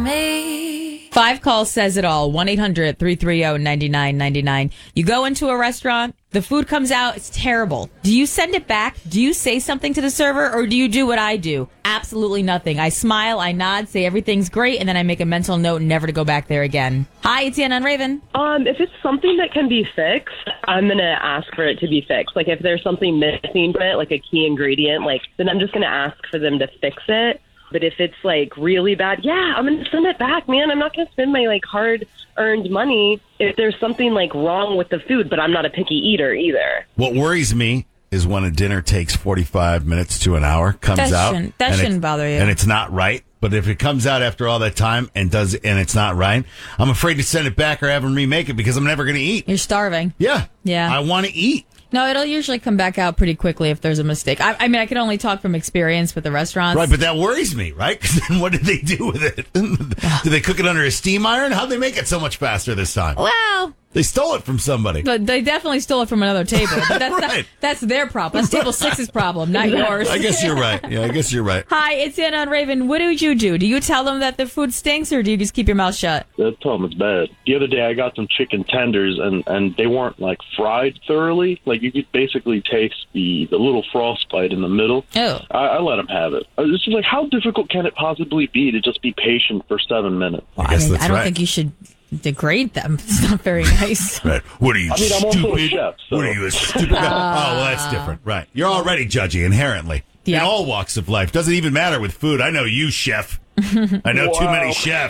me. 5 calls says it all. 1-800-330-9999. You go into a restaurant, the food comes out, it's terrible. Do you send it back? Do you say something to the server, or do you do what I do? Absolutely nothing. I smile, I nod, say everything's great, and then I make a mental note never to go back there again. Hi, it's Anna on Raven. If it's something that can be fixed, I'm going to ask for it to be fixed. Like, if there's something missing from it, like a key ingredient, then I'm just going to ask for them to fix it. But if it's, really bad, yeah, I'm going to send it back, man. I'm not going to spend my, hard-earned money if there's something, wrong with the food, but I'm not a picky eater either. What worries me is when a dinner takes 45 minutes to an hour, comes out. That shouldn't bother you. And it's not right. But if it comes out after all that time and it's not right, I'm afraid to send it back or have them remake it because I'm never going to eat. You're starving. Yeah. Yeah. I want to eat. No, it'll usually come back out pretty quickly if there's a mistake. I mean, I can only talk from experience with the restaurants. Right, but that worries me, right? Because then what did they do with it? Did they cook it under a steam iron? How'd they make it so much faster this time? Well, they stole it from somebody. But they definitely stole it from another table. But that's, Right. that's their problem. That's table 6's problem, not yours. I guess you're right. Yeah, I guess you're right. Hi, it's Anna on Raven. What do you do? Do you tell them that the food stinks, or do you just keep your mouth shut? I tell them it's bad. The other day I got some chicken tenders, and they weren't, fried thoroughly. You could basically taste the little frostbite in the middle. Oh. I let them have it. It's just how difficult can it possibly be to just be patient for 7 minutes? I guess that's I don't right. think you should degrade them. It's not very nice. Right. What are you, I'm stupid? also a chef, so. What are you, a stupid guy? Oh, well, that's different. Right. You're already judgy inherently. Yeah. In all walks of life. Doesn't even matter with food. I know you, chef. I know too many chefs.